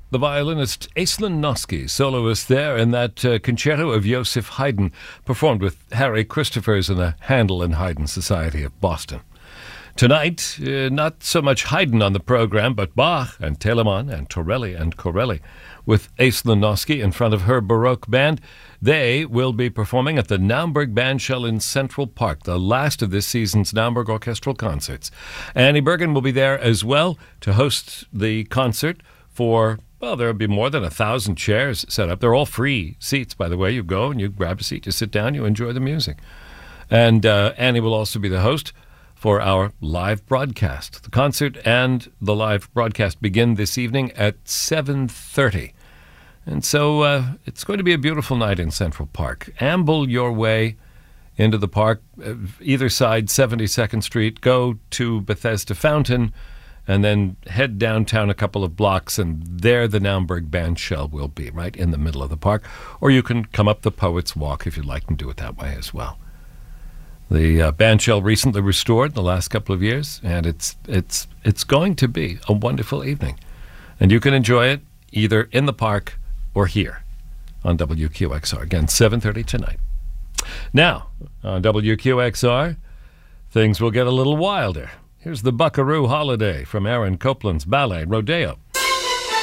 the violinist Aislinn Noski, soloist there in that concerto of Joseph Haydn, performed with Harry Christophers and the Handel and Haydn Society of Boston. Tonight, not so much Haydn on the program, but Bach and Telemann and Torelli and Corelli. With Aislinn Noski in front of her Baroque band, they will be performing at the Naumburg Bandshell in Central Park, the last of this season's Naumburg Orchestral Concerts. Annie Bergen will be there as well to host the concert for, well, there'll be more than 1,000 chairs set up. They're all free seats, by the way. You go and you grab a seat, you sit down, you enjoy the music. And Annie will also be the host for our live broadcast. The concert and the live broadcast begin this evening at 7:30. And so it's going to be a beautiful night in Central Park. Amble your way into the park, either side, 72nd Street, go to Bethesda Fountain, and then head downtown a couple of blocks, and there the Naumburg Bandshell will be, right in the middle of the park. Or you can come up the Poets Walk if you'd like and do it that way as well. The bandshell recently restored the last couple of years, and it's going to be a wonderful evening. And you can enjoy it either in the park or here on WQXR. Again, 7:30 tonight. Now, on WQXR, things will get a little wilder. Here's the Buckaroo Holiday from Aaron Copland's ballet, Rodeo.